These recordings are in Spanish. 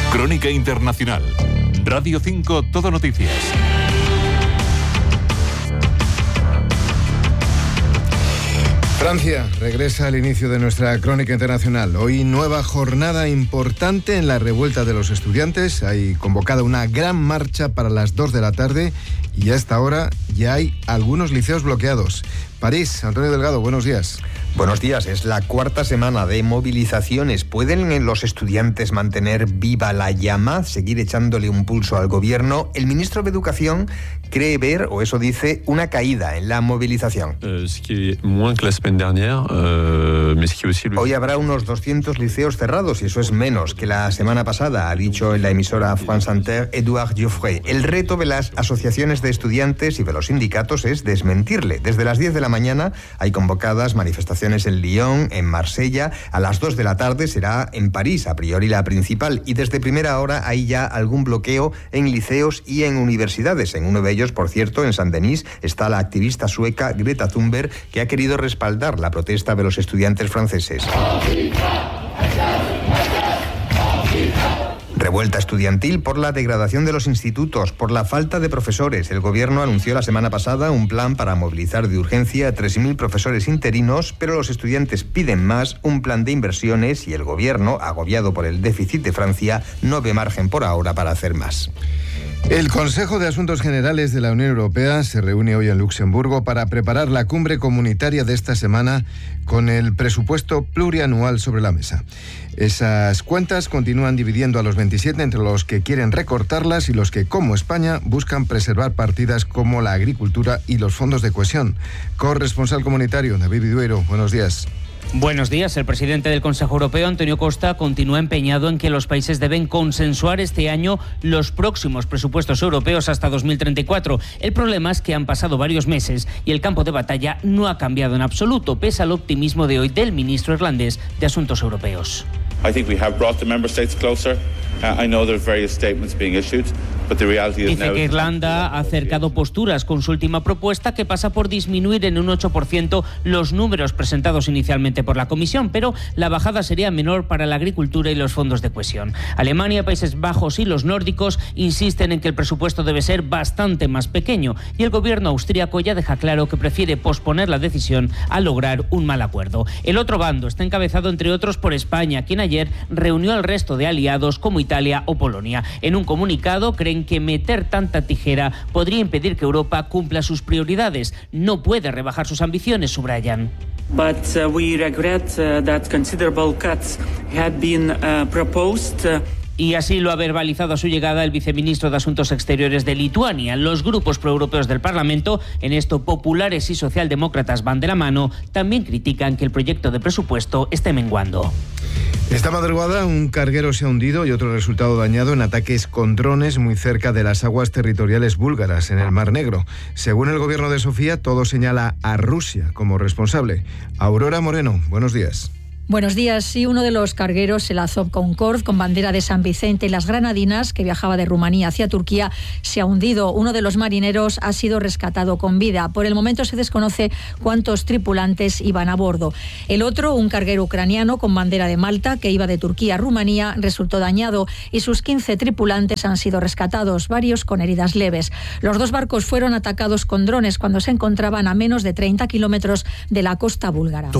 Crónica Internacional. Radio 5 Todo Noticias. Francia regresa al inicio de nuestra crónica internacional. Hoy nueva jornada importante en la revuelta de los estudiantes. Hay convocada una gran marcha para las 2 de la tarde y a esta hora ya hay algunos liceos bloqueados. París, Antonio Delgado, buenos días. Buenos días, es la cuarta semana de movilizaciones. ¿Pueden los estudiantes mantener viva la llama, seguir echándole un pulso al gobierno? El ministro de Educación cree ver, o eso dice, una caída en la movilización. Hoy habrá unos 200 liceos cerrados y eso es menos que la semana pasada, ha dicho en la emisora France Inter Edouard Geoffrey. El reto de las asociaciones de estudiantes y de los sindicatos es desmentirle. Desde las 10 de la mañana hay convocadas manifestaciones en Lyon, en Marsella. A las 2 de la tarde será en París, a priori la principal. Y desde primera hora hay ya algún bloqueo en liceos y en universidades. En uno de ellos, por cierto, en Saint-Denis, está la activista sueca Greta Thunberg, que ha querido respaldar la protesta de los estudiantes franceses. Revuelta estudiantil por la degradación de los institutos, por la falta de profesores. El gobierno anunció la semana pasada un plan para movilizar de urgencia a 3.000 profesores interinos, pero los estudiantes piden más, un plan de inversiones, y el gobierno, agobiado por el déficit de Francia, no ve margen por ahora para hacer más. El Consejo de Asuntos Generales de la Unión Europea se reúne hoy en Luxemburgo para preparar la cumbre comunitaria de esta semana con el presupuesto plurianual sobre la mesa. Esas cuentas continúan dividiendo a los 27 entre los que quieren recortarlas y los que, como España, buscan preservar partidas como la agricultura y los fondos de cohesión. Corresponsal comunitario, David Vidueiro, buenos días. Buenos días. El presidente del Consejo Europeo, Antonio Costa, continúa empeñado en que los países deben consensuar este año los próximos presupuestos europeos hasta 2034. El problema es que han pasado varios meses y el campo de batalla no ha cambiado en absoluto, pese al optimismo de hoy del ministro irlandés de Asuntos Europeos. Dice que Irlanda ha acercado posturas con su última propuesta, que pasa por disminuir en un 8% los números presentados inicialmente por la Comisión, pero la bajada sería menor para la agricultura y los fondos de cohesión. Alemania, Países Bajos y los nórdicos insisten en que el presupuesto debe ser bastante más pequeño y el gobierno austríaco ya deja claro que prefiere posponer la decisión a lograr un mal acuerdo. El otro bando está encabezado, entre otros, por España, quien ayer reunió al resto de aliados como Italia o Polonia. En un comunicado creen que meter tanta tijera podría impedir que Europa cumpla sus prioridades. No puede rebajar sus ambiciones, subrayan. But we regret that considerable cuts had been proposed. Y así lo ha verbalizado a su llegada el viceministro de Asuntos Exteriores de Lituania. Los grupos proeuropeos del Parlamento, en esto populares y socialdemócratas van de la mano, también critican que el proyecto de presupuesto esté menguando. Esta madrugada un carguero se ha hundido y otro resultado dañado en ataques con drones muy cerca de las aguas territoriales búlgaras en el Mar Negro. Según el gobierno de Sofía, todo señala a Rusia como responsable. Aurora Moreno, buenos días. Buenos días. Sí, uno de los cargueros, el Azov Concord, con bandera de San Vicente y las Granadinas, que viajaba de Rumanía hacia Turquía, se ha hundido. Uno de los marineros ha sido rescatado con vida. Por el momento se desconoce cuántos tripulantes iban a bordo. El otro, un carguero ucraniano con bandera de Malta, que iba de Turquía a Rumanía, resultó dañado y sus 15 tripulantes han sido rescatados, varios con heridas leves. Los dos barcos fueron atacados con drones cuando se encontraban a menos de 30 kilómetros de la costa búlgara.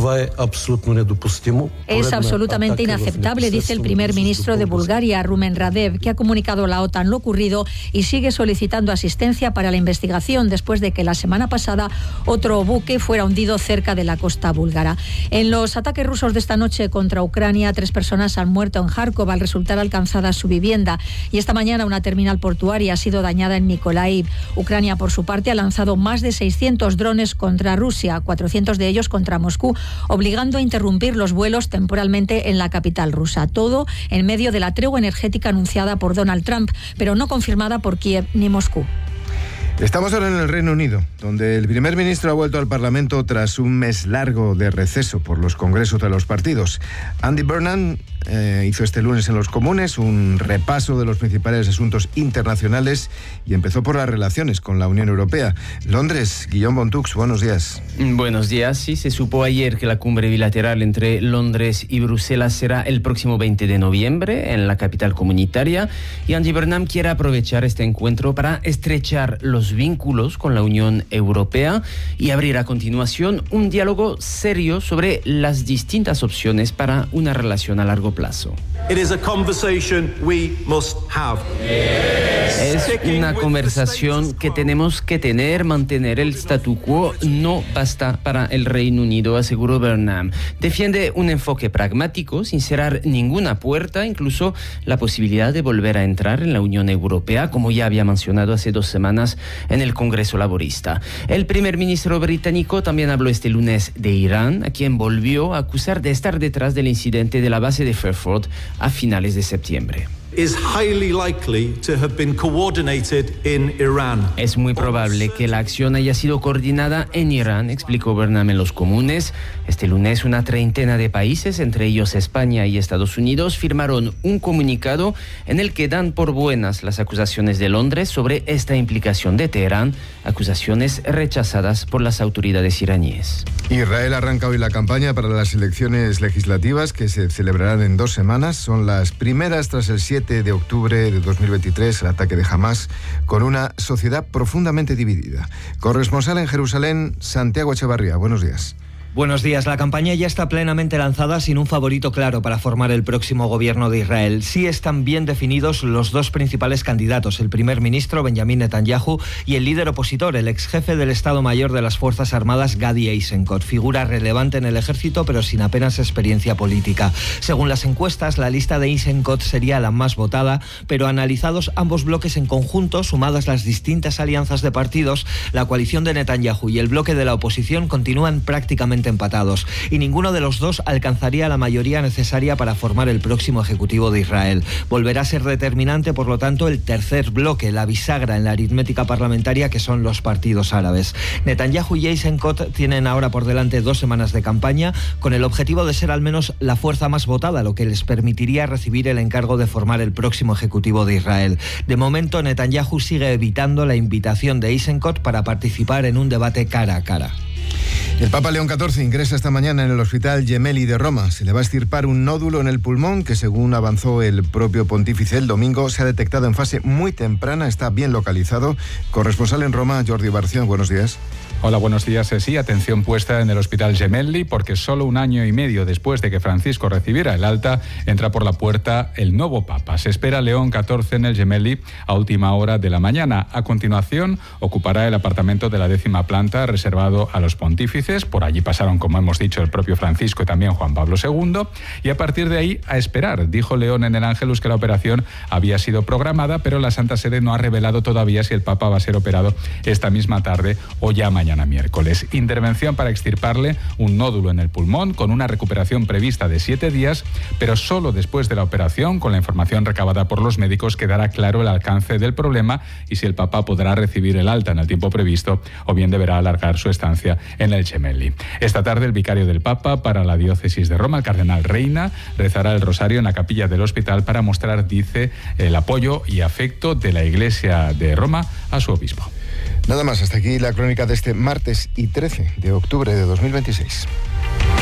Es absolutamente inaceptable, dice el primer ministro de Bulgaria, Rumen Radev, que ha comunicado a la OTAN lo ocurrido y sigue solicitando asistencia para la investigación después de que la semana pasada otro buque fuera hundido cerca de la costa búlgara. En los ataques rusos de esta noche contra Ucrania, 3 personas han muerto en Kharkov al resultar alcanzada su vivienda y esta mañana una terminal portuaria ha sido dañada en Mykolaiv. Ucrania, por su parte, ha lanzado más de 600 drones contra Rusia, 400 de ellos contra Moscú, obligando a interrumpir los vuelos temporalmente en la capital rusa. Todo en medio de la tregua energética anunciada por Donald Trump, pero no confirmada por Kiev ni Moscú. Estamos ahora en el Reino Unido, donde el primer ministro ha vuelto al Parlamento tras un mes largo de receso por los congresos de los partidos. Andy Burnham hizo este lunes en los Comunes un repaso de los principales asuntos internacionales y empezó por las relaciones con la Unión Europea. Londres, Guillaume Bontux, buenos días. Buenos días. Sí, se supo ayer que la cumbre bilateral entre Londres y Bruselas será el próximo 20 de noviembre en la capital comunitaria y Andy Burnham quiere aprovechar este encuentro para estrechar los vínculos con la Unión Europea y abrir a continuación un diálogo serio sobre las distintas opciones para una relación a largo plazo. Es una conversación que tenemos que tener. Mantener el statu quo no basta para el Reino Unido, aseguró Burnham. Defiende un enfoque pragmático, sin cerrar ninguna puerta, incluso la posibilidad de volver a entrar en la Unión Europea, como ya había mencionado hace 2 semanas en el Congreso Laborista. El primer ministro británico también habló este lunes de Irán, a quien volvió a acusar de estar detrás del incidente de la base de Fairford a finales de septiembre. Es muy probable que la acción haya sido coordinada en Irán, explicó Burnham en los Comunes. Este lunes, una treintena de países, entre ellos España y Estados Unidos, firmaron un comunicado en el que dan por buenas las acusaciones de Londres sobre esta implicación de Teherán, acusaciones rechazadas por las autoridades iraníes. Israel arranca hoy la campaña para las elecciones legislativas que se celebrarán en 2 semanas. Son las primeras tras el 7 de octubre de 2023, el ataque de Hamás, con una sociedad profundamente dividida. Corresponsal en Jerusalén, Santiago Echevarría. Buenos días. Buenos días. La campaña ya está plenamente lanzada sin un favorito claro para formar el próximo gobierno de Israel. Sí están bien definidos los 2 principales candidatos, el primer ministro Benjamin Netanyahu y el líder opositor, el ex jefe del Estado Mayor de las Fuerzas Armadas, Gadi Eisenkot, figura relevante en el ejército pero sin apenas experiencia política. Según las encuestas, la lista de Eisenkot sería la más votada, pero analizados ambos bloques en conjunto, sumadas las distintas alianzas de partidos, la coalición de Netanyahu y el bloque de la oposición continúan prácticamente empatados y ninguno de los dos alcanzaría la mayoría necesaria para formar el próximo ejecutivo de Israel. Volverá a ser determinante, por lo tanto, el tercer bloque, la bisagra en la aritmética parlamentaria, que son los partidos árabes. Netanyahu y Eisenkot tienen ahora por delante 2 semanas de campaña con el objetivo de ser al menos la fuerza más votada, lo que les permitiría recibir el encargo de formar el próximo ejecutivo de Israel. De momento, Netanyahu sigue evitando la invitación de Eisenkot para participar en un debate cara a cara. El Papa León XIV ingresa esta mañana en el Hospital Gemelli de Roma. Se le va a extirpar un nódulo en el pulmón que, según avanzó el propio pontífice el domingo, se ha detectado en fase muy temprana, está bien localizado. Corresponsal en Roma, Jordi Barción, buenos días. Hola, buenos días. Sí, atención puesta en el Hospital Gemelli, porque solo 1 año y medio después de que Francisco recibiera el alta, entra por la puerta el nuevo Papa. Se espera León XIV en el Gemelli a última hora de la mañana. A continuación, ocupará el apartamento de la 10ª planta reservado a los pontífices. Por allí pasaron, como hemos dicho, el propio Francisco y también Juan Pablo II. Y a partir de ahí, a esperar. Dijo León en el Ángelus que la operación había sido programada, pero la Santa Sede no ha revelado todavía si el Papa va a ser operado esta misma tarde o ya mañana miércoles. Intervención para extirparle un nódulo en el pulmón con una recuperación prevista de 7 días, pero solo después de la operación, con la información recabada por los médicos, quedará claro el alcance del problema y si el Papa podrá recibir el alta en el tiempo previsto o bien deberá alargar su estancia en el Gemelli. Esta tarde el vicario del Papa para la diócesis de Roma, el cardenal Reina, rezará el rosario en la capilla del hospital para mostrar, dice, el apoyo y afecto de la Iglesia de Roma a su obispo. Nada más, hasta aquí la crónica de este martes y 13 de octubre de 2026.